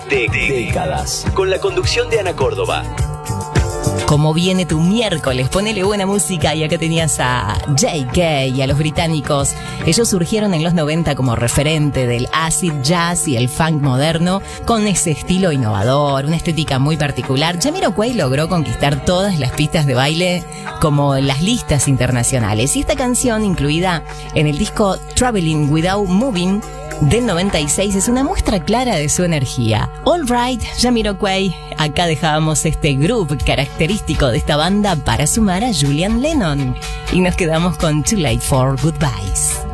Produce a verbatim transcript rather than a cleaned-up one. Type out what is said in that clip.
de décadas, con la conducción de Ana Córdoba. ¿Cómo viene tu miércoles? Ponele buena música. Y acá tenías a J K y a los británicos. Ellos surgieron en los noventa como referente del acid jazz y el funk moderno, con ese estilo innovador, una estética muy particular. Jamiroquai logró conquistar todas las pistas de baile como las listas internacionales. Y esta canción, incluida en el disco Traveling Without Moving del noventa y seis, es una muestra clara de su energía. All Right, Jamiroquai. Acá dejábamos este groove característico de esta banda para sumar a Julian Lennon. Y nos quedamos con Too Late for Goodbyes.